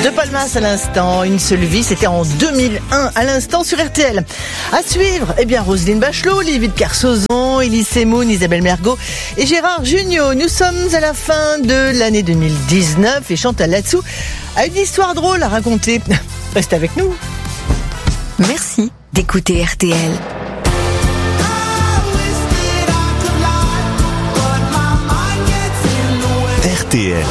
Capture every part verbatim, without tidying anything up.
De Palmas à l'instant, une seule vie, c'était en deux mille un à l'instant sur R T L. À suivre, eh bien Roselyne Bachelot, Lévi de Carsozon, Elie Semoun, Isabelle Mergo et Gérard Jugnot. Nous sommes à la fin de l'année deux mille dix-neuf et Chantal Latsou a une histoire drôle à raconter. Reste avec nous. Merci d'écouter R T L. R T L,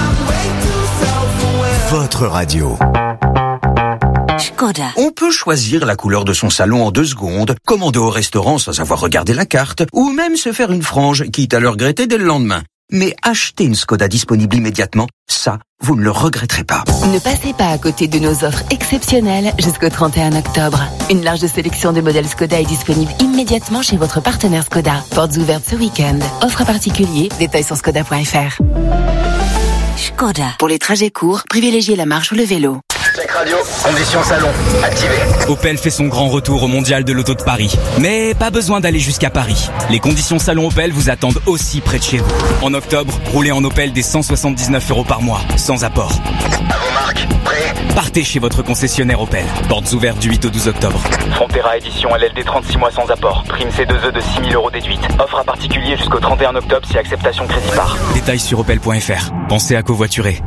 votre radio. Skoda. On peut choisir la couleur de son salon en deux secondes, commander au restaurant sans avoir regardé la carte, ou même se faire une frange, quitte à le regretter dès le lendemain. Mais acheter une Skoda disponible immédiatement, ça, vous ne le regretterez pas. Ne passez pas à côté de nos offres exceptionnelles jusqu'au trente et un octobre. Une large sélection de modèles Skoda est disponible immédiatement chez votre partenaire Skoda. Portes ouvertes ce week-end. Offre à particulier, détails sur skoda point f r. Skoda. Pour les trajets courts, privilégiez la marche ou le vélo. Check radio, condition salon, activé. Opel fait son grand retour au Mondial de l'Auto de Paris. Mais pas besoin d'aller jusqu'à Paris. Les conditions salon Opel vous attendent aussi près de chez vous. En octobre, roulez en Opel des cent soixante-dix-neuf euros par mois, sans apport. À vos marques, prêt? Partez chez votre concessionnaire Opel. Portes ouvertes du huit au douze octobre. Frontera édition L L D trente-six mois sans apport. Prime C deux E de six mille euros déduite. Offre à particulier jusqu'au trente et un octobre si acceptation crédit par. Détails sur opel point f r. Pensez à covoiturer.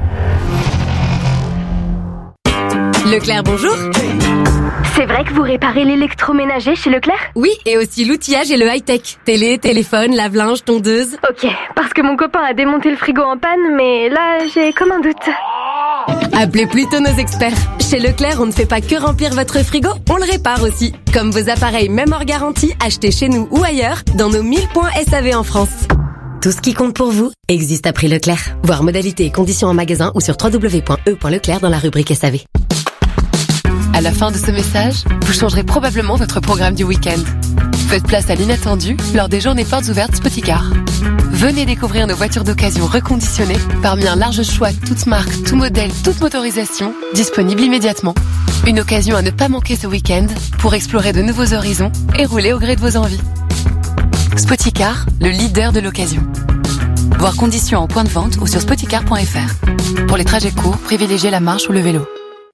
Leclerc, bonjour. C'est vrai que vous réparez l'électroménager chez Leclerc ? Oui, et aussi l'outillage et le high-tech. Télé, téléphone, lave-linge, tondeuse. Ok, parce que mon copain a démonté le frigo en panne, mais là, j'ai comme un doute. Appelez plutôt nos experts. Chez Leclerc, on ne fait pas que remplir votre frigo, on le répare aussi. Comme vos appareils, même hors garantie, achetés chez nous ou ailleurs, dans nos mille points S A V en France. Tout ce qui compte pour vous existe à prix Leclerc. Voir modalités et conditions en magasin ou sur w w w point e point leclerc dans la rubrique S A V. À la fin de ce message, vous changerez probablement votre programme du week-end. Faites place à l'inattendu lors des journées portes ouvertes Spoticar. Venez découvrir nos voitures d'occasion reconditionnées parmi un large choix toutes marques, tout modèle, toute motorisation, disponibles immédiatement. Une occasion à ne pas manquer ce week-end pour explorer de nouveaux horizons et rouler au gré de vos envies. Spoticar, le leader de l'occasion. Voir conditions en point de vente ou sur spoticar point f r. Pour les trajets courts, privilégiez la marche ou le vélo.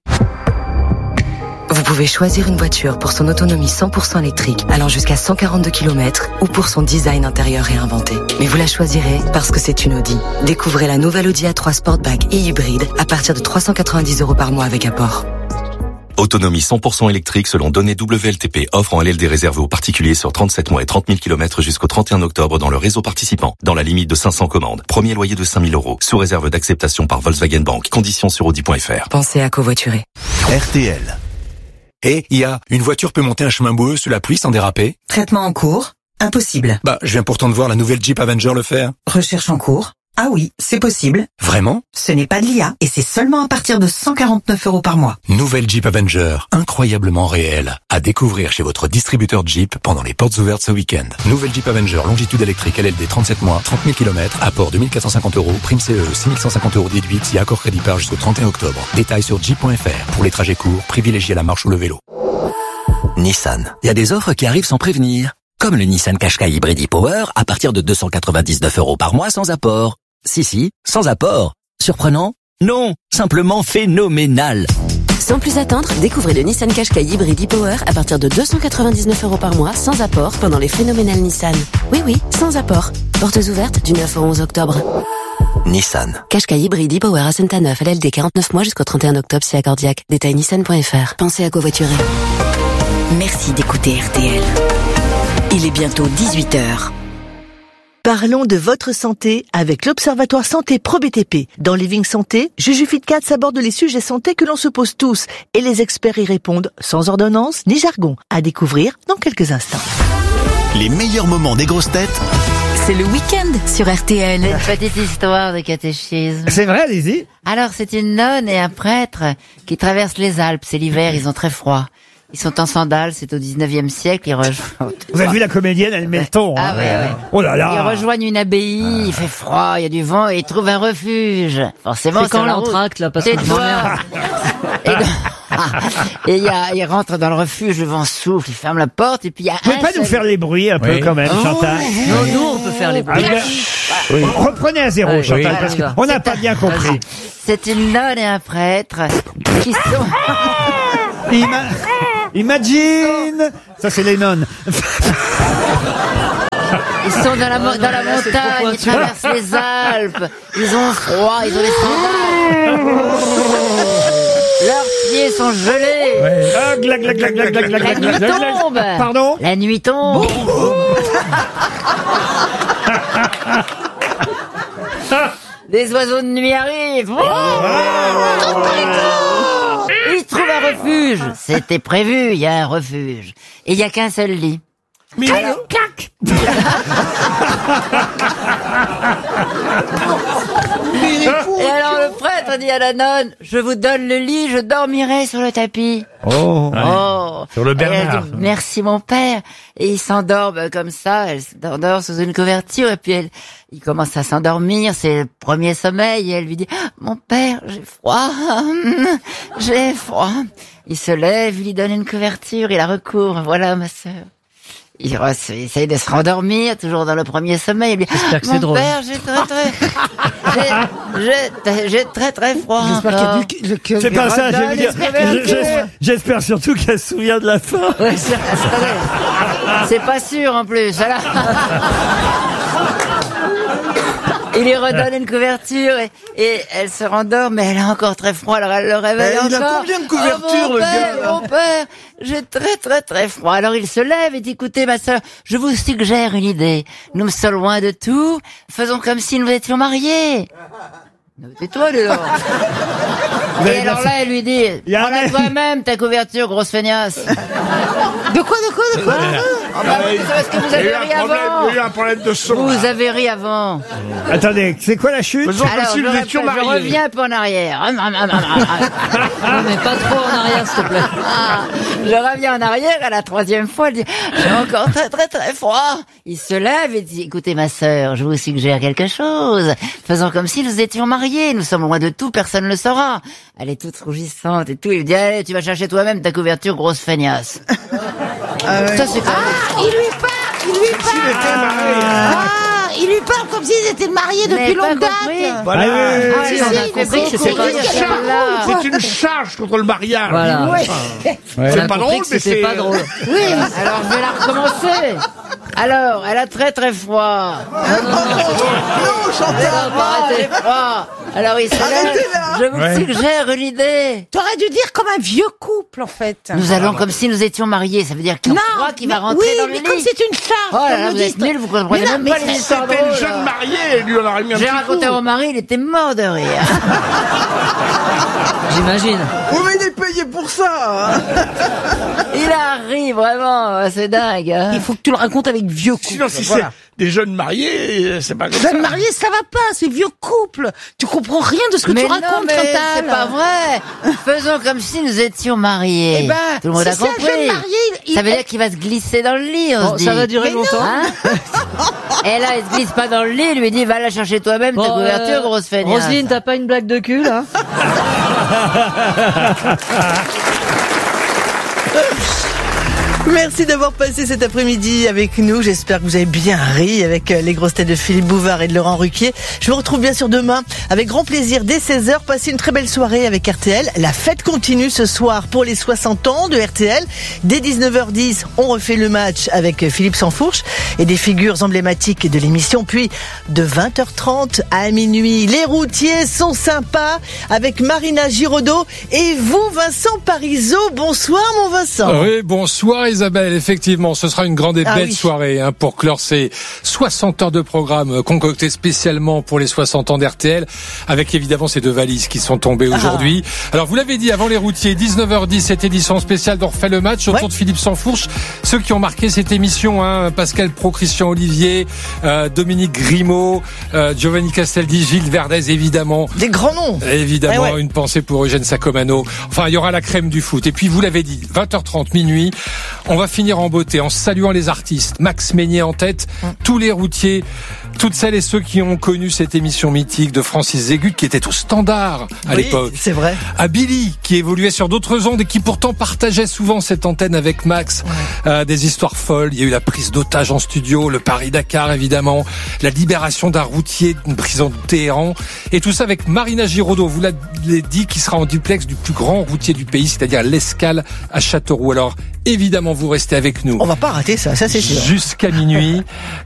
Vous pouvez choisir une voiture pour son autonomie cent pour cent électrique allant jusqu'à cent quarante-deux kilomètres ou pour son design intérieur réinventé. Mais vous la choisirez parce que c'est une Audi. Découvrez la nouvelle Audi A trois Sportback et hybride à partir de trois cent quatre-vingt-dix euros par mois avec apport. Autonomie cent pour cent électrique selon données W L T P. Offre en L L D réservée aux particuliers sur trente-sept mois et trente mille kilomètres jusqu'au trente et un octobre dans le réseau participant. Dans la limite de cinq cents commandes. Premier loyer de cinq mille euros. Sous réserve d'acceptation par Volkswagen Bank. Conditions sur audi point f r. Pensez à covoiturer. R T L. Et I A, une voiture peut monter un chemin boueux sous la pluie sans déraper? Traitement en cours? Impossible. Bah, je viens pourtant de voir la nouvelle Jeep Avenger le faire. Recherche en cours? Ah oui, c'est possible. Vraiment? Ce n'est pas de l'I A et c'est seulement à partir de cent quarante-neuf euros par mois. Nouvelle Jeep Avenger, incroyablement réelle. À découvrir chez votre distributeur Jeep pendant les portes ouvertes ce week-end. Nouvelle Jeep Avenger, longitude électrique L L D trente-sept mois, trente mille kilomètres, apport deux mille quatre cent cinquante euros, prime C E six mille cent cinquante euros déduite si accord crédit par jusqu'au trente et un octobre. Détails sur jeep point f r. Pour les trajets courts, privilégiez la marche ou le vélo. Nissan. Il y a des offres qui arrivent sans prévenir. Comme le Nissan Qashqai Hybrid e-Power à partir de deux cent quatre-vingt-dix-neuf euros par mois sans apport. Si, si, sans apport. Surprenant? Non, simplement phénoménal. Sans plus attendre, découvrez le Nissan Qashqai Hybrid e-Power à partir de deux cent quatre-vingt-dix-neuf euros par mois sans apport pendant les phénoménales Nissan. Oui, oui, sans apport. Portes ouvertes du neuf au onze octobre. Nissan. Qashqai Hybrid e-Power à Saint-Neuf, L L D quarante-neuf mois jusqu'au trente et un octobre si accordiaque. Détail nissan point f r. Pensez à covoiturer. Merci d'écouter R T L. Il est bientôt dix-huit heures. Parlons de votre santé avec l'Observatoire Santé Pro B T P. Dans Living Santé, Juju Fitcats aborde les sujets santé que l'on se pose tous et les experts y répondent sans ordonnance ni jargon. À découvrir dans quelques instants. Les meilleurs moments des grosses têtes. C'est le week-end sur R T L. Une petite histoire de catéchisme. C'est vrai, allez-y. Alors, c'est une nonne et un prêtre qui traversent les Alpes. C'est l'hiver, ils ont très froid. Ils sont en sandales, c'est au dix-neuvième siècle, ils rejoignent... Vous avez vu la comédienne, elle met le ton. Ah hein. ouais, ouais. Oh là là. Ils rejoignent une abbaye, ah. Il fait froid, il y a du vent, et ils trouvent un refuge. Forcément, c'est quand l'entracte, là, parce que et il y a, il rentre dans le refuge, le vent souffle, il ferme la porte, et puis il y a Vous pouvez pas seul... nous faire les bruits un peu oui. quand même, oh, Chantal? Non, nous on peut faire les bruits. Ah, Oui. Reprenez à zéro, Oui, Chantal, oui. parce Alors, qu'on n'a c'est pas un- bien compris. C'est une nonne et un prêtre qui sont... Ima- Imagine. Ça, c'est les nonnes. Ils sont dans la, mo- dans la montagne, ils traversent les Alpes, ils ont froid, ils ont les sandales. Leurs pieds sont gelés. Ouais. Ah, glac, glac, glac, glac, glac, glac, La glac, nuit glac, glac. tombe. Pardon? La nuit tombe. Les oiseaux de nuit arrivent. Ils trouvent un refuge. C'était prévu, il y a un refuge. Et il n'y a qu'un seul lit. Mais Alors, clac. Et alors le prêtre dit à la nonne, je vous donne le lit, je dormirai sur le tapis. Oh, Oh. Sur le Et elle Bernard. dit, merci mon père. Et il s'endort bah, comme ça, elle s'endort sous une couverture et puis elle, il commence à s'endormir, c'est le premier sommeil et elle lui dit, mon père, j'ai froid, j'ai froid. Il se lève, il lui donne une couverture, il la recouvre, voilà ma sœur. Il, re- il essaye de se rendormir, toujours dans le premier sommeil. Il lui dit, J'espère que c'est mon drôle. père, j'ai très très, j'ai, j'ai, j'ai très très froid. J'espère qu'il y a encore. du- le- que- C'est pas ça, je vais Redonne vous dire. les couvertures. Je- j'espère- J'espère surtout qu'elle se souvient de la fin. Ouais, c'est, c'est pas sûr en plus. Voilà. Il lui redonne une couverture et, et elle se rendort, mais elle a encore très froid, alors elle le réveille Mais il a encore. combien de couvertures, Oh, mon le père, gars Mon père, j'ai très très très froid. Alors il se lève et dit, écoutez ma sœur, je vous suggère une idée. Nous sommes loin de tout, faisons comme si nous étions mariés. Tais-toi, dis donc. Vous Et avez bien alors fait. là, elle lui dit, Il y a un prends-la mec- toi-même, ta couverture, grosse feignasse. De quoi, de quoi, de quoi Ah bah oui, c'est parce que vous avez ri avant. Il y a eu un problème de son. Vous avez ri avant. Attendez, c'est quoi la chute? Faisons comme Alors, si je, nous répète, étions je mariés. reviens un peu en arrière. Hum, hum, hum, hum, hum. Mais pas trop en arrière, s'il te plaît. Ah, je reviens en arrière à la troisième fois. Elle dit, j'ai encore très très très froid. Il se lève et dit, écoutez ma sœur, je vous suggère quelque chose. Faisons comme si nous étions mariés. Nous sommes loin de tout, personne ne le saura. Elle est toute rougissante et tout. Il lui dit, allez, tu vas chercher toi-même ta couverture, grosse feignasse. Ça, c'est quand même... Ah, il lui parle, il lui parle. Ah, il lui parle comme s'ils étaient mariés Vous n'avez depuis pas longue date. compris Voilà. Ah, oui, oui, Ah, oui. si, si, on a mais compris que c'est c'était beaucoup pas de ce galères. là. C'est une charge contre le mariage. Voilà. Ouais. Ouais. C'est On a pas compris drôle, que mais c'était c'est pas drôle. Oui, alors je vais la recommencer. Alors, elle a très très froid. Oh, Non, Chantal. Ah, j'ai froid. Alors il se lève. Je vous Ouais. suggère une idée. T'aurais dû dire comme un vieux couple, en fait. Nous allons comme si nous étions mariés. Ça veut dire qu'il y a froid qui va mais- rentrer oui, dans le mais lit. comme c'est une charge. Oh là comme là, nous vous êtes disent- nuls, vous comprenez Mais non, même mais pas c'est- les histoires C'était une drôles. jeune mariée, et lui, on aurait mis un J'ai petit raconté coup. à mon mari, il était mort de rire. J'imagine. Vous m'avez payé pour ça. hein. Il a ri, vraiment, c'est dingue. hein. Il faut que tu le racontes avec vieux couple. Sinon, si Voilà. c'est des jeunes mariés, c'est pas comme ça. Jeune marié, ça va pas, c'est vieux couple. Tu comprends rien de ce que mais tu non, racontes, mais Chantal. c'est pas vrai. Faisons comme si nous étions mariés. Eh ben, Tout le monde si a c'est un compris. jeune marié, il- Ça veut il- dire qu'il va se glisser dans le lit, on Bon, se dit. ça va durer Mais non. longtemps. Hein Et là, il se glisse pas dans le lit, il lui dit, va la chercher toi-même, ta Bon, couverture, euh, grosse feignasse. Roselyne, t'as pas une blague de cul, là? Merci d'avoir passé cet après-midi avec nous. J'espère que vous avez bien ri avec euh, les grosses têtes de Philippe Bouvard et de Laurent Ruquier. Je vous retrouve bien sûr demain avec grand plaisir dès seize heures. Passez une très belle soirée avec R T L. La fête continue ce soir pour les soixante ans de R T L. Dès dix-neuf heures dix, on refait le match avec Philippe Sansfourche et des figures emblématiques de l'émission. Puis de vingt heures trente à minuit, les routiers sont sympas avec Marina Giraudot et vous, Vincent Parisot. Bonsoir mon Vincent. Oui, bonsoir Isabelle. Effectivement, ce sera une grande et Ah belle oui. soirée hein, pour clore ces soixante heures de programme concoctés spécialement pour les soixante ans d'R T L, avec évidemment ces deux valises qui sont tombées Ah. aujourd'hui. Alors vous l'avez dit, avant les routiers, dix-neuf heures dix, cette édition spéciale d'On refait le match autour Ouais. de Philippe Sansfourche. Ceux qui ont marqué cette émission, hein, Pascal Pro, Christian Olivier, euh, Dominique Grimaud, euh, Giovanni Castaldi, Gilles Verdez, évidemment. Des grands noms. Évidemment, Eh ouais. une pensée pour Eugène Sacomano. Enfin, il y aura la crème du foot. Et puis, vous l'avez dit, vingt heures trente, minuit, On va finir en beauté en saluant les artistes. Max Meignier en tête, tous les routiers, toutes celles et ceux qui ont connu cette émission mythique de Francis Zégut qui était au standard à Oui, l'époque. c'est vrai. À Billy qui évoluait sur d'autres ondes et qui pourtant partageait souvent cette antenne avec Max. Ouais. Euh, des histoires folles. Il y a eu la prise d'otage en studio, le Paris-Dakar évidemment, la libération d'un routier d'une prison de Téhéran et tout ça avec Marina Giraudot, vous l'avez dit, qui sera en duplex du plus grand routier du pays, c'est-à-dire l'Escale à Châteauroux. Alors évidemment vous restez avec nous. On va pas rater ça, ça c'est sûr. Jusqu'à minuit.